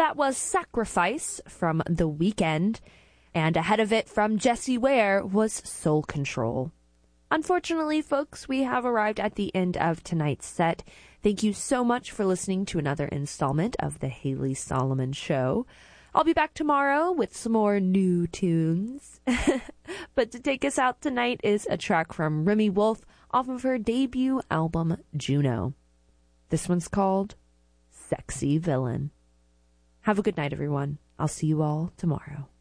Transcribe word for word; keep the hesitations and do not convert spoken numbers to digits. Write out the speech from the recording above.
that was Sacrifice from The Weeknd. And ahead of it from Jessie Ware was Soul Control. Unfortunately, folks, we have arrived at the end of tonight's set. Thank you so much for listening to another installment of the Haley Solomon Show. I'll be back tomorrow with some more new tunes. But to take us out tonight is a track from Remy Wolf off of her debut album, Juno. This one's called Sexy Villain. Have a good night, everyone. I'll see you all tomorrow.